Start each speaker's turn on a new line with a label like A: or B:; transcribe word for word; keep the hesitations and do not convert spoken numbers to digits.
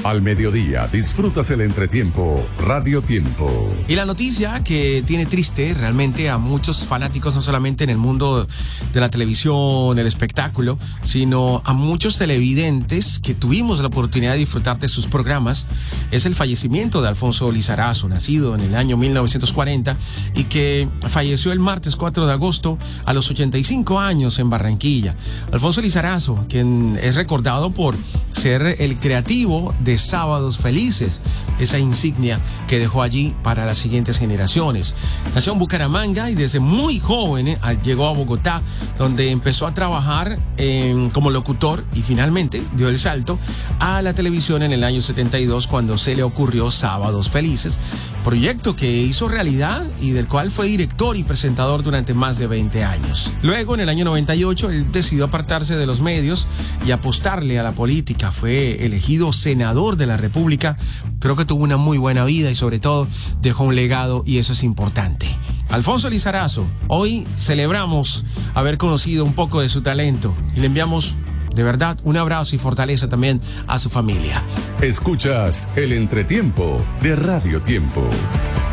A: Al mediodía disfrutas el entretiempo Radio Tiempo.
B: Y la noticia que tiene triste realmente a muchos fanáticos, no solamente en el mundo de la televisión, el espectáculo, sino a muchos televidentes que tuvimos la oportunidad de disfrutar de sus programas, es el fallecimiento de Alfonso Lizarazo, nacido en el año mil novecientos cuarenta y que falleció el martes cuatro de agosto a los ochenta y cinco años en Barranquilla. Alfonso Lizarazo, quien es recordado por ser el creativo de Sábados Felices, esa insignia que dejó allí para las siguientes generaciones. Nació en Bucaramanga y desde muy joven eh, llegó a Bogotá, donde empezó a trabajar eh, como locutor y finalmente dio el salto a la televisión en el año setenta y dos cuando se le ocurrió Sábados Felices, proyecto que hizo realidad y del cual fue director y presentador durante más de veinte años. Luego, en el año noventa y ocho, él decidió apartarse de los medios y apostarle a la política. Fue elegido senador de la República. Creo que tuvo una muy buena vida y sobre todo dejó un legado y eso es importante. Alfonso Lizarazo, hoy celebramos haber conocido un poco de su talento y le enviamos de verdad un abrazo y fortaleza también a su familia.
A: Escuchas el entretiempo de Radio Tiempo.